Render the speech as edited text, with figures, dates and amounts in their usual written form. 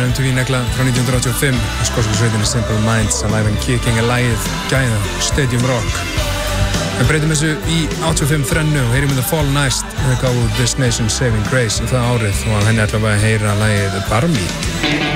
með MTV negla frá 1985 í skosku sveitinni Simple Minds Alive and Kicking er lagið gæða Stadium Rock. Við breytum þessu í 85 þrennu og heyrim The Fall næst þegar gáðu This Nation Saving Grace það árið og henni ætla að heyra lagið Barmy.